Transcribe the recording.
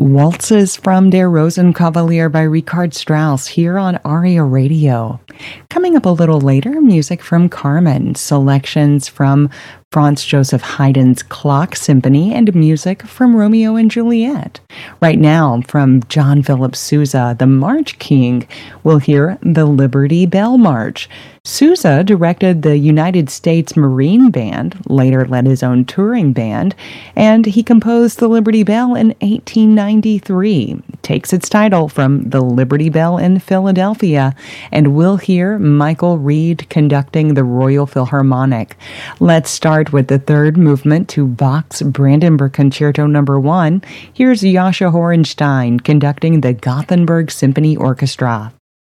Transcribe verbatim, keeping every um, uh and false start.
Waltzes from Der Rosenkavalier by Richard Strauss here on Aria Radio. Coming up a little later, music from Carmen, selections from Franz Joseph Haydn's Clock Symphony, and music from Romeo and Juliet. Right now, from John Philip Sousa, the March King, we'll hear the Liberty Bell March. Sousa directed the United States Marine Band, later led his own touring band, and he composed the Liberty Bell in eighteen ninety-three. It takes its title from the Liberty Bell in Philadelphia, and we'll hear Michael Reed conducting the Royal Philharmonic. Let's start with the third movement to Bach's Brandenburg Concerto Number One. Here's Jascha Horenstein conducting the Gothenburg Symphony Orchestra.